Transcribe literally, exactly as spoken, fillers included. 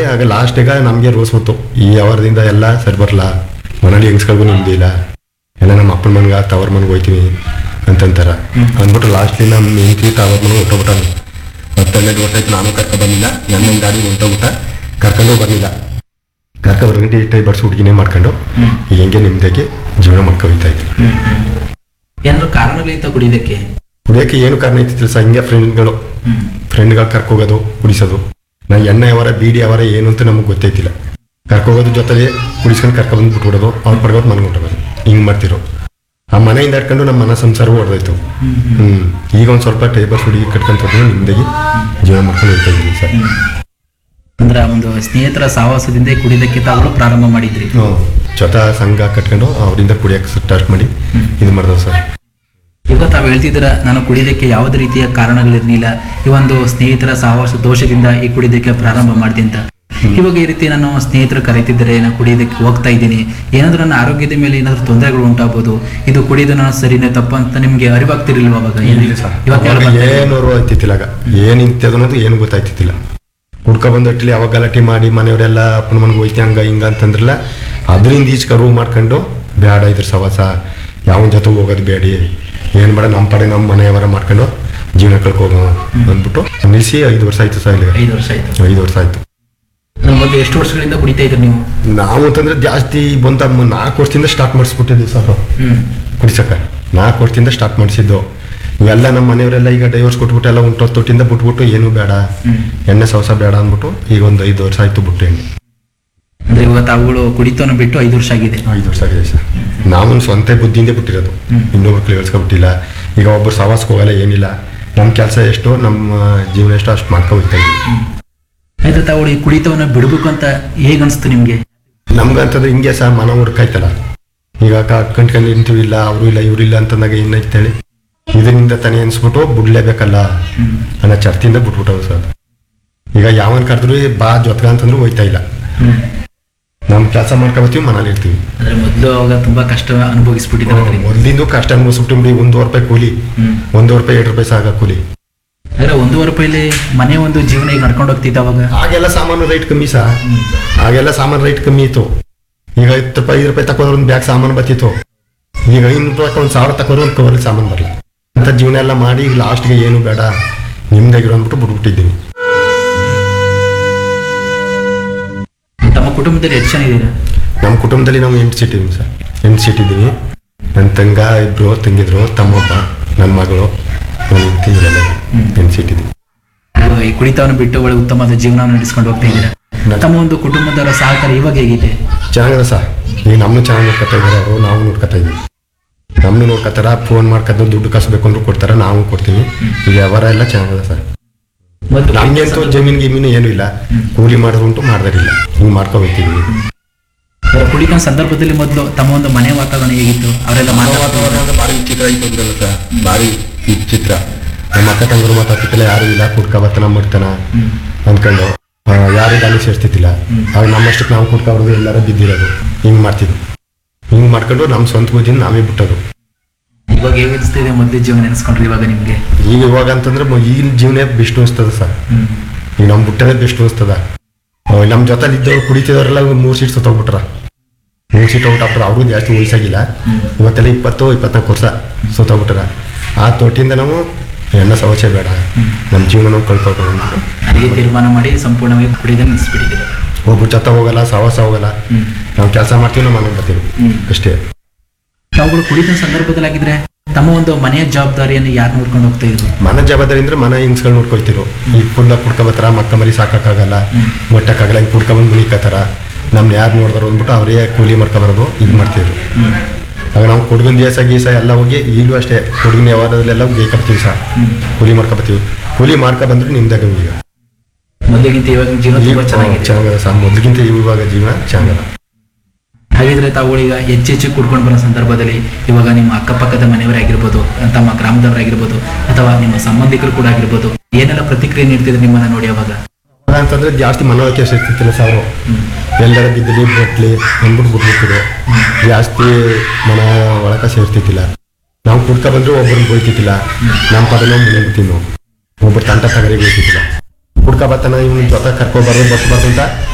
ಆಗ ಲಾಸ್ಟಿಗೆ ನಮಗೆ ರೋಸ್ ಬಂತು ಈ ಅವರದಿಂದ ಎಲ್ಲ ಸರಿ ಬರಲ್ಲ ಮನೇಲಿ ಹೆಂಗ್ಸ್ಗಳಿಗೂ ನಿಮ್ದು ಇಲ್ಲ ಎಲ್ಲ ನಮ್ಮ ಅಪ್ಪನ ಮನ್ಗ ತವರ್ ಮನ್ಗೆ ಹೋಯ್ತೀವಿ ಅಂತಂತಾರ ಅಂದ್ಬಿಟ್ಟು ಲಾಸ್ಟ್ಲಿ ನಮ್ಮ ಹೆಂಡತಿ ತವರ್ ಮನ್ಗೆ ಹೊಟ್ಟೋಗ್ಬಿಟ್ಟಾನೆ ಹತ್ತನ್ನೆರಡು ವರ್ಷ ಆಯ್ತು ನಾನು ಕರ್ಕೊ ಬಂದಿಲ್ಲ ನನ್ನ ಗಾಡಿ ಹೊಂಟೋಗ್ಬಿಟ್ಟ ಕರ್ಕೊಂಡು ಬರ್ಲಿಲ್ಲ ಕರ್ಕೊ ಬರ್ಗಂಟು ಇಷ್ಟ ಬರ್ಸಿ ಹುಡುಗಿನೇ ಮಾಡ್ಕೊಂಡು ಈಗ ಹೆಂಗೆ ನಿಮ್ದಾಗಿ ಜೀವನ ಮಾಡ್ಕೊ ಹೋಗ್ತಾ ಇದ್ವಿ. ಏನಾದ್ರು ಕಾರಣಗಳಿತ್ತ ಕುಡಿಯೋದಕ್ಕೆ? ಕುಡಿಯೋಕೆ ಏನು ಕಾರಣ ಇತ್ತಿಲ್ಲ ಸರ್, ಹಿಂಗೆ ಫ್ರೆಂಡ್ಗಳು ಫ್ರೆಂಡ್ಗಳು ಕರ್ಕೋಗೋದು ಕುಡಿಸೋದು. ನಾ ಎಣ್ಣೆ ಅವರ ಬೀಡಿ ಅವರ ಏನು ಅಂತ ನಮಗೆ ಗೊತ್ತೈತಿಲ್ಲ. ಕರ್ಕೋಗೋದು ಜೊತೆಗೆ ಕುಡಿಸ್ಕೊಂಡು ಕರ್ಕೊ ಬಂದು ಬಿಟ್ಬಿಡೋದು ಅವ್ರು ಪಡ್ಗೋದು ಮನೆಗೆ ಹೊಂಟೋಗೋದು ಹಿಂಗೆ ಮಾಡ್ತಿರೋ. ಆ ಮನೆಯಿಂದ ಇಟ್ಕೊಂಡು ನಮ್ಮ ಮನ ಸಂಸಾರವೂ ಹೊಡೆದೋಯ್ತು. ಹ್ಮ್ ಈಗ ಒಂದು ಸ್ವಲ್ಪ ಟೇಬರ್ಸ್ ಹುಡುಗಿ ಕಟ್ಕೊಂತ ನಿಮ್ದಾಗಿ ಜೀವನ ಮಾಡ್ಕೊಂಡು ಹೋಗ್ತಾ ಇದ್ದೀನಿ ಸರ್. ಅಂದ್ರೆ ಒಂದು ಸ್ನೇಹಿತರ ಸಹವಾಸದಿಂದ ಕುಡಿಯೋದಕ್ಕೆ ತಾವು ಪ್ರಾರಂಭ ಮಾಡಿದ್ರಿ? ಹ್ಞೂ ಜೊತೆ ಸಂಘ ಕಟ್ಕೊಂಡು ಅವರಿಂದ ಕುಡಿಯೋಕೆ ಸ್ಟಾರ್ಟ್ ಮಾಡಿ ಇದು ಮಾಡಿದವು ಸರ್. ಇವಾಗ ತಾವು ಹೇಳ್ತಿದ್ದೀರ ನಾನು ಕುಡಿಯೋದಕ್ಕೆ ಯಾವುದೇ ರೀತಿಯ ಕಾರಣಗಳಿರ್ಲಿಲ್ಲ, ಈ ಒಂದು ಸ್ನೇಹಿತರ ಸಹವಾಸ ದೋಷದಿಂದ ಈ ಕುಡಿಯೋದಕ್ಕೆ ಪ್ರಾರಂಭ ಮಾಡಿದೆ ಅಂತ. ಇವಾಗ ಈ ರೀತಿ ನಾನು ಸ್ನೇಹಿತರು ಕರೀತಿದ್ದಾರೆ ನಾನು ಕುಡಿಯೋದಕ್ಕೆ ಹೋಗ್ತಾ ಇದ್ದೀನಿ, ಏನಾದ್ರೂ ನನ್ನ ಆರೋಗ್ಯದ ಮೇಲೆ ಏನಾದ್ರು ತೊಂದರೆಗಳು ಉಂಟಾಗ್ಬೋದು, ಇದು ಕುಡಿಯೋದು ನಾನು ಸರಿನೇ ತಪ್ಪು ಅಂತ ನಿಮ್ಗೆ ಅರಿವಾಗ್ತಿರ್ಲಿಲ್ವ ಅವಾಗ? ಏನು ಆಯ್ತಿತ್ತಿಲ್ಲ, ಆಗ ಏನ್ ಇಂಥದ್ದು ಅನ್ನೋದು ಏನು ಗೊತ್ತಾಯ್ತಿತ್ತಿಲ್ಲ. ಹುಡ್ಕ ಬಂದಟ್ಟಲಿ ಅವಾಗ ಗಲಾಟೆ ಮಾಡಿ ಮನೆಯವರೆಲ್ಲ ಅಪ್ಪನ ಮನೆಗೆ ಹೋಯ್ತಿ ಹಂಗ ಹಿಂಗ ಅಂತಂದ್ರಲ್ಲ, ಅದರಿಂದ ಈಚೆ ಕರು ಮಾಡ್ಕೊಂಡು ಬೇಡ ಇದ್ರ ಸವಾಸ ಯಾವನ ಜೊತೆ ಹೋಗೋದು ಬೇಡಿ, ಏನ್ ಬೇಡ ನಮ್ಮ ಪಡೆ ನಮ್ಮ ಮನೆಯವರ ಮಾಡ್ಕೊಂಡು ಜೀವನ ಕಳ್ಕೋಗ ಅಂದ್ಬಿಟ್ಟು ನಿಲ್ಲಿಸಿ ಐದು ವರ್ಷ ಆಯ್ತು ಸರ್. ಇಲ್ಲಿ ಐದು ವರ್ಷ ಆಯ್ತು. ಐದು ವರ್ಷ ಆಯ್ತು. ಮೊದಲು ಎಷ್ಟು ವರ್ಷಗಳಿಂದ ಕುಡಿತಾ ಇದ್ರಿ ನೀವು? ನಾವು ಅಂತಂದ್ರೆ ಜಾಸ್ತಿ ಬಂತ ನಾಲ್ಕು ವರ್ಷದಿಂದ ಸ್ಟಾರ್ಟ್ ಮಾಡಿಸ್ಬಿಟ್ಟಿದ್ವಿ ಸರ್ ಕುಡಿಸಕ. ನಾಲ್ಕು ವರ್ಷದಿಂದ ಸ್ಟಾರ್ಟ್ ಮಾಡಿಸಿದ್ದು. ಇವೆಲ್ಲ ನಮ್ಮ ಮನೆಯವರೆಲ್ಲ ಈಗ ಡೈವರ್ಸ್ ಕೊಟ್ಬಿಟ್ಟು ಎಲ್ಲ ಉಂಟು ತೊಟ್ಟಿಂದ ಬಿಟ್ಬಿಟ್ಟು ಏನು ಬೇಡ ಎಣ್ಣೆ ಸವಸ ಬೇಡ ಅಂದ್ಬಿಟ್ಟು ಈಗ ಒಂದು ಐದು ವರ್ಷ ಆಯ್ತು ಬಿಟ್ಟು ಎಣ್ಣೆ. ಅಂದ್ರೆ ಇವಾಗ ತಾವುಗಳು ಕುಡಿತೋನ ಬಿಟ್ಟು ಐದು ವರ್ಷ ಆಗಿದೆ? ಐದು ವರ್ಷ ಆಗಿದೆ ಸರ್. ನಾವು ಸ್ವಂತ ಬುದ್ಧಿಯಿಂದ ಬಿಟ್ಟಿರೋದು, ಇನ್ನೊಬ್ರು ಕೇಳಿಸ್ಕೊಬಿಟ್ಟಿಲ್ಲ. ಈಗ ಒಬ್ಬರು ಸವಾಸಕ್ಕೆ ಹೋಗಲ್ಲ ಏನಿಲ್ಲ, ನಮ್ಮ ಕೆಲಸ ಎಷ್ಟು ನಮ್ಮ ಜೀವನ ಎಷ್ಟು ಅಷ್ಟು ಮಾಡ್ಕೊ ಹೋಗ್ತಾ ಇದ್ವಿ. ಆಯ್ತು, ತಾವು ಈ ಕುಡಿತವನ್ನ ಬಿಡ್ಬೇಕು ಅಂತ ಹೇಗ್ ಅನ್ಸ್ತು ನಿಮ್ಗೆ? ನಮ್ಗಂತಂದ್ರೆ ಹಿಂಗೆ ಸರ್ ಮನ ಹುಡ್ಕಾಯ್ತಲ್ಲ, ಈಗ ಕಟ್ಕೊಂಡು ನಿಂತೀವಿ ಇಲ್ಲ ಅವರು ಇಲ್ಲ ಇವ್ರು ಇಲ್ಲ ಅಂತಂದಾಗ ಏನಾಯ್ತೇಳಿ ಇದರಿಂದ ತಾನೇ ಅನ್ಸ್ಬಿಟ್ಟು ಬಿಡ್ಲೇಬೇಕಲ್ಲ ಅನ್ನೋ ಚರ್ತಿಯಿಂದ ಬಿಟ್ಬಿಟ್ಟವು ಸರ್. ಈಗ ಯಾವನ್ ಕರೆದ್ರು ಬಾ ಜೊತ್ಗ ಅಂತಂದ್ರು ಹೋಯ್ತಾ ಇಲ್ಲ. ನಮ್ ಕೆಲಸ ಮಾಡ್ಕೊಬತ್ತೀವಿ ಮನೇಲಿ ಇರ್ತೀವಿ. ಅಂದ್ರೆ ಮೊದಲು ಅವಾಗ ತುಂಬಾ ಕಷ್ಟ ಅನುಭವಿಸ್ಬಿಟ್ಟಿದ್ದಾರೆ. ಮೊದ್ಲಿಂದು ಕಷ್ಟ ಅನುಭವಿಸ್ಬಿಟ್ಟು ಒಂದೂವರೆ ರೂಪಾಯಿ ಕೂಲಿ, ಒಂದೂವರೆ ರೂಪಾಯಿ ಎರಡು ರೂಪಾಯಿ ಸಾಗ ಕೂಲಿ. ಅಂದ್ರೆ ಒಂದೂವರೆ ರೂಪಾಯಿಲಿ ಮನೆ ಒಂದು ಜೀವನ ಈಗ ನಡ್ಕೊಂಡು ಹೋಗ್ತಿತ್ತು ಅವಾಗ. ಆಗೆಲ್ಲ ಸಾಮಾನು ರೈಟ್ ಕಮ್ಮಿ ಸಾ, ಆಗೆಲ್ಲ ಸಾಮಾನು ರೈಟ್ ಕಮ್ಮಿ ಇತ್ತು. ಈಗ ಹತ್ತು ರೂಪಾಯಿ ಐದು ರೂಪಾಯಿ ತಕೊಂಡ್ರೆ ಒಂದು ಬ್ಯಾಗ್ ಸಾಮಾನು ಬರ್ತಿತ್ತು. ಈಗ ಐನೂರು ರೂಪಾಯಿ ಒಂದು ಸಾವಿರ ತಕೊಂಡ್ರೆ ಒಂದು ಕವರ್ಲಿ ಸಾಮಾನು ಬರಲ್ಲ ಅಂತ ಜೀವನ ಎಲ್ಲ ಮಾಡಿ ಈಗ ಲಾಸ್ಟ್ಗೆ ಏನು ಬೇಡ ನಿಮ್ದಾಗಿರೋ ಅಂದ್ಬಿಟ್ಟು ಬಿಟ್ಬಿಟ್ಟಿದ್ದೀನಿ. ತಮ್ಮ ಕುಟುಂಬದಲ್ಲಿ ಎಷ್ಟು ಜನ ಇದ್ದೀರಾ? ನಮ್ಮ ಕುಟುಂಬದಲ್ಲಿ ನಾವು ಎಂಟು ಸೀಟ್ ಇದೀವಿ ಸರ್. ಎಂಟು ಸೀಟ್ ಇದ್ದೀವಿ. ನನ್ನ ತಂಗ ಇಬ್ರು ತಂಗಿದ್ರು, ತಮ್ಮೊಬ್ಬ, ನನ್ನ ಮಗಳು, ನನ್ನ ಹೆಂಡತಿ ಇವೆಲ್ಲ ಎಂಟು ಸೀಟ್ ಇದೀವಿ. ಈ ಕುಡಿತವನ್ನು ಬಿಟ್ಟು ಒಳ್ಳೆ ಉತ್ತಮವಾದ ಜೀವನ ನಡೆಸ್ಕೊಂಡು ಹೋಗ್ತಾ ಇದ್ದೀರಾ. ತಮ್ಮ ಒಂದು ಕುಟುಂಬದವರ ಸಹಕಾರ ಇವಾಗ ಹೇಗಿದೆ? ಚೆನ್ನಾಗಿದೆ ಸರ್. ಈಗ ನಮ್ಮನ್ನು ಚೆನ್ನಾಗಿ ನೋಡ್ಕೊತಾ ಇದ್ದಾರೆ ಅವರು, ನಾವು ನೋಡ್ಕೊತಾ ಇದ್ದೀವಿ. ನಮ್ಮನ್ನು ನೋಡ್ಕೊತಾರ, ಫೋನ್ ಮಾಡ್ಕೊಂಡು ದುಡ್ಡು ಕಸಬೇಕು ಅಂದ್ರೂ ಕೊಡ್ತಾರ, ನಾವು ಕೊಡ್ತೀವಿ. ಈಗ ವ್ಯವಹಾರ ಎಲ್ಲ ಚೆನ್ನಾಗಿದೆ ಸರ್. ನಮ್ಗಂತೂ ಜಮೀನ್ ಗಿಮೀನು ಏನು ಇಲ್ಲ, ಕೂಲಿ ಮಾಡಿದ್ರು ಉಂಟು ಮಾಡ್ದಾರಿಲ್ಲ, ಹಿಂಗೆ ಮಾಡ್ಕೊ ಹೋಗ್ತೀವಿ. ಕುಡಿತ ಸಂದರ್ಭದಲ್ಲಿ ಮೊದಲು ತಮ್ಮ ಒಂದು ಮನೆ ವಾತಾವರಣ ಹೇಗಿತ್ತು? ಅವರೆಲ್ಲ ವಾತಾವರಣ ಭಾರಿ ವಿಚಿತ್ರ ಆಯ್ತು ಸರ್, ಭಾರಿ ವಿಚಿತ್ರ. ನಮ್ಮ ಅಕ್ಕ ತಂಗರು ಮಾತಾಡ್ತಿಲ್ಲ, ಯಾರು ಇಲ್ಲ, ಕುಡ್ಕ ಬರ್ತನ ಮಾಡ್ತಾನ ಅಂದ್ಕೊಂಡು ಯಾರು ದಾನಿ ಸೇರ್ತಿತ್ತಿಲ್ಲ. ಆಗ ನಮ್ಮಷ್ಟಕ್ಕೆ ನಾವು ಕುಡ್ಕ ಬರೋದು, ಎಲ್ಲಾರು ಬಿದ್ದಿರೋದು, ಹಿಂಗ್ ಮಾಡ್ತಿದ್ವಿ. ಹಿಂಗ್ ಮಾಡ್ಕೊಂಡು ನಮ್ಮ ಸ್ವಂತ ಬುದ್ಧಿನ ನಾವೇ ಬಿಟ್ಟೋದು. ಇವಾಗ ಹೇಗೆ ಅನಿಸ್ತಿದೆ ಮೊದಲು ಜೀವನ ನೆನೆಸ್ಕೊಂಡ್ರೆ ಇವಾಗ ನಿಮ್ಗೆ? ಈಗ ಇವಾಗ ಅಂತಂದ್ರೆ ಈಗಿನ ಜೀವನ ಬೆಸ್ಟ್ ಅನಿಸ್ತದ ಸರ್. ಈಗ ನಮ್ ಬಿಟ್ಟದೇ ಬೆಸ್ಟ್ ಅನಿಸ್ತದ. ನಮ್ ಜೊತೆ ಇದ್ದವ್ರು ಕುಡಿತಿದವರೆಲ್ಲ ಮೂರ್ ಸೀಟ್ ಸತ್ತೋಗ್ಬಿಟ್ರ. ಮೂರ್ ಸೀಟ್ ಔಟ್ ಅವ್ರು ಜಾಸ್ತಿ ವಯಸ್ಸಾಗಿಲ್ಲ, ಇವತ್ತೆಲ್ಲ ಇಪ್ಪತ್ತು ಇಪ್ಪತ್ನಾಲ್ಕು ವರ್ಷ ಸತ್ತೋಗ್ಬಿಟ್ರ. ಆ ತೊಟ್ಟಿಂದ ನಾವು ಎಣ್ಣ ಸಮಸ್ಯೆ ಬೇಡ, ನಮ್ಮ ಜೀವನ ನಾವು ಕಳ್ಕೊಳ್ಬೋದು ಅಂದ್ಬಿಟ್ಟು ಅಲ್ಲಿಗೆ ತೀರ್ಮಾನ ಮಾಡಿ ಸಂಪೂರ್ಣವಾಗಿ ಕುಡಿಯೋದನ್ನ ನಿಲ್ಲಿಸ್ಬಿಟ್ಟಿದ್ದೀರ. ಒಬ್ಬರು ಜೊತೆ ಹೋಗಲ್ಲ, ಸಹವಾಸ ಹೋಗಲ್ಲ, ನಾವು ಕೆಲಸ ಮಾಡ್ತೀವಿ, ನಾವು ಮನೆಗೆ ಬರ್ತೀವಿ ಅಷ್ಟೇ. ತಾವುಗಳು ಕುಡಿದ ಸಂದರ್ಭದಲ್ಲಾಗಿದ್ರೆ ತಮ್ಮ ಒಂದು ಮನೆಯ ಜವಾಬ್ದಾರಿಯನ್ನು ಯಾರು ನೋಡ್ಕೊಂಡು ಹೋಗ್ತಾ ಇದ್ರು? ಮನೆ ಜವಾಬ್ದಾರಿ ಅಂದ್ರೆ ಮನೆ ಹಿಂಗ್ಸ್ಗಳು ನೋಡ್ಕೊಳ್ತಿರು. ಈಗ ಫುಲ್ಲ ಕುಡ್ಕೊಬತ್ತಾರ, ಮಕ್ಕ ಮರಿ ಸಾಕಾಗಲ್ಲ, ಮೊಟ್ಟಕ್ಕಾಗಲ್ಲ, ಈಗ ಕುಡ್ಕೊಂಬಂದು ಮುಳಿಕತ್ತಾರ, ನಮ್ನ ಯಾರು ನೋಡ್ದಾರ ಅಂದ್ಬಿಟ್ಟು ಅವರೇ ಕೂಲಿ ಮಾಡ್ಕೊಬರೋದು ಇದು ಮಾಡ್ತಿದ್ರು. ಆಗ ನಾವು ಕುಡ್ಗನ್ ದಿವಸ ಗೀಸ ಎಲ್ಲ ಹೋಗಿ ಈಗಲೂ ಅಷ್ಟೇ ಕುಡ್ಗಿನ ವ್ಯವಹಾರದಲ್ಲೆಲ್ಲ ಬೇಕರ್ತೀವಿ ಸರ್, ಕೂಲಿ ಮಾಡ್ಕೊಬತ್ತೀವಿ. ಕೂಲಿ ಮಾಡ್ಕೊ ಬಂದ್ರೆ ನಿಮ್ದಾಗ ಈಗ ಮೊದಲಿಗಿಂತ ಇವಾಗ ಜೀವನ ಚೆನ್ನಾಗದ ಸರ್. ಮೊದಲಿಗಿಂತ ಇವಾಗ ಜೀವನ ಚೆನ್ನಾಗದ. ಹಾಗಿದ್ರೆ ತಾವು ಈಗ ಹೆಚ್ಚೆಚ್ಚು ಕುಡ್ಕೊಂಡು ಬರೋ ಸಂದರ್ಭದಲ್ಲಿ ಇವಾಗ ನಿಮ್ಮ ಅಕ್ಕಪಕ್ಕದ ಮನೆಯವರಾಗಿರ್ಬೋದು, ತಮ್ಮ ಗ್ರಾಮದವರಾಗಿರ್ಬೋದು, ಅಥವಾ ನಿಮ್ಮ ಸಂಬಂಧಿಕರು ಕೂಡ ಆಗಿರ್ಬೋದು, ಏನೆಲ್ಲ ಪ್ರತಿಕ್ರಿಯೆ ನೀಡ್ತಿದ್ರು ನಿಮ್ಮನ್ನ ನೋಡಿ ಅವಾಗ? ಅಂತಂದ್ರೆ ಜಾಸ್ತಿ ಮನೋಕೆ ಸೇರ್ತಿರ್ತಿಲ್ಲ ಸಾವಿರ, ಎಲ್ಲರ ಬಿದ್ದಲಿ ಬಟ್ಲಿ ಅಂದ್ಬಿಟ್ಟು ಬಿಟ್ಬಿಟ್ಟಿದ್ರು. ಜಾಸ್ತಿ ಮನ ಒಳಕ ಸೇರ್ತಿತ್ತಿಲ್ಲ. ನಾವು ಕುಡ್ಕ ಬಂದ್ರೆ ಒಬ್ಬರನ್ನ ಹೋಯ್ತಿತ್ತಿಲ್ಲ, ನಮ್ಮ ಪದ ನಾವು ಮುಗಿತೀವಿ. ನಾವು ಒಬ್ಬರು ತಂಟ ತಗರಿಗೆ ಹೋಯ್ತಿತ್ತಿಲ್ಲ. ಕುಡ್ಕ ಬತ್ತಾನ ಇವ್ನ ಜೊತೆ ಕರ್ಕೊಬಾರ್ದು ಬಸ್ಬಾರ್ದು ಅಂತ